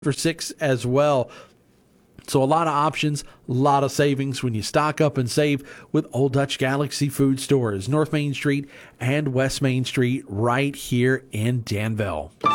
for $6 as well. So a lot of options, a lot of savings when you stock up and save with Old Dutch Galaxy Food Stores, North Main Street and West Main Street right here in Danville.